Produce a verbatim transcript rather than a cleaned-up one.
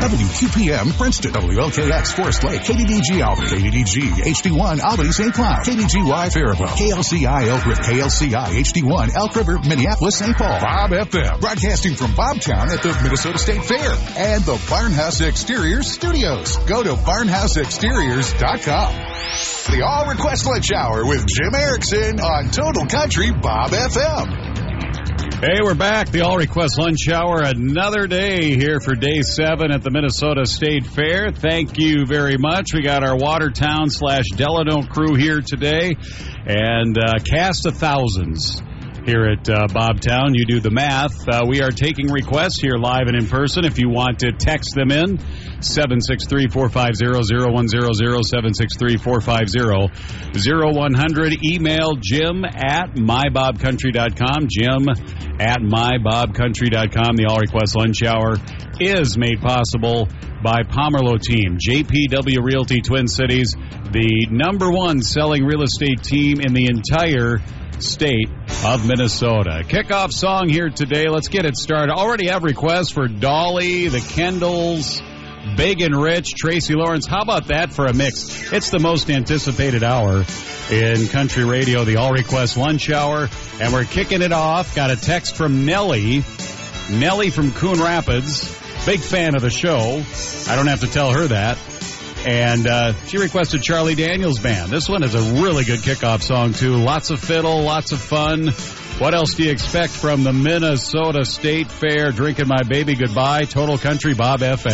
W Q P M Princeton, W L K X Forest Lake, K D D G Albany, K D D G H D one Albany Saint Cloud, K D G Y Faribault, K L C I Elk River, K L C I H D one Elk River, Minneapolis, Saint Paul, Bob F M, broadcasting from Bobtown at the Minnesota State Fair, and the Barnhouse Exteriors Studios. Go to barnhouse exteriors dot com. The All Request Lunch Hour with Jim Erickson on Total Country Bob F M. Hey, we're back. The All Request Lunch Hour. Another day here for day seven at the Minnesota State Fair. Thank you very much. We got our Watertown slash Delano crew here today, and uh, cast of thousands here at uh, Bobtown. You do the math. Uh, we are taking requests here live and in person. If you want to text them in, seven six three, four five zero, zero one zero zero, seven six three, four five zero, zero one zero zero. Email Jim at my bob country dot com. Jim at my bob country dot com. The All Request Lunch Hour is made possible by Pomerleau Team. J P W Realty Twin Cities, the number one selling real estate team in the entire state of Minnesota. Kickoff song here today. Let's get it started. Already have requests for Dolly, the Kendalls, Big and Rich, Tracy Lawrence. How about that for a mix? It's the most anticipated hour in country radio, the All Request Lunch Hour, and we're kicking it off. Got a text from Nellie. Nellie from Coon Rapids. Big fan of the show. I don't have to tell her that. And uh, she requested Charlie Daniels Band. This one is a really good kickoff song, too. Lots of fiddle, lots of fun. What else do you expect from the Minnesota State Fair? Drinking My Baby Goodbye. Total Country Bob F M.